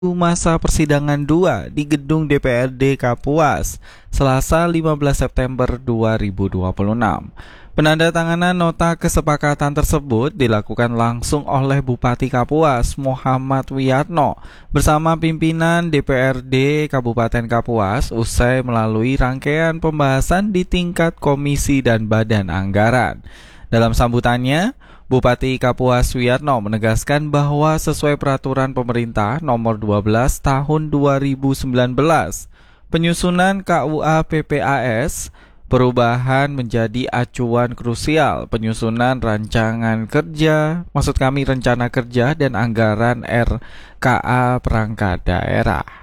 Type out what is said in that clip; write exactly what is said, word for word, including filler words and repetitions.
Masa persidangan dua di gedung D P R D Kapuas, Selasa lima belas September dua ribu dua puluh enam. Penandatanganan nota kesepakatan tersebut dilakukan langsung oleh Bupati Kapuas, Muhammad Wiyatno, bersama pimpinan D P R D Kabupaten Kapuas usai melalui rangkaian pembahasan di tingkat komisi dan badan anggaran. Dalam sambutannya, Bupati Kapuas Wiyatno menegaskan bahwa sesuai peraturan pemerintah nomor dua belas tahun dua ribu sembilan belas, penyusunan K U A P P A S, perubahan menjadi acuan krusial penyusunan rancangan kerja, maksud kami rencana kerja dan anggaran R K A perangkat daerah.